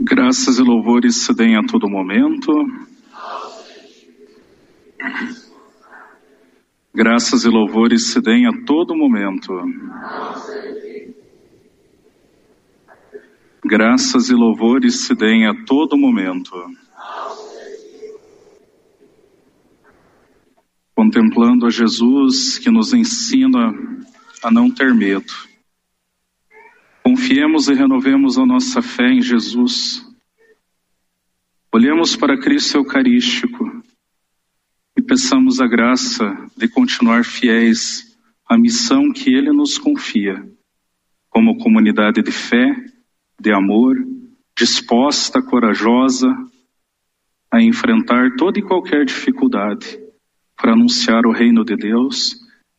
Graças e louvores se deem a todo momento. Graças e louvores se deem a todo momento. Graças e louvores se deem a todo momento. Contemplando a Jesus que nos ensina a não ter medo. Confiemos e renovemos a nossa fé em Jesus. Olhemos para Cristo Eucarístico e peçamos a graça de continuar fiéis à missão que Ele nos confia, como comunidade de fé, de amor, disposta, corajosa a enfrentar toda e qualquer dificuldade para anunciar o reino de Deus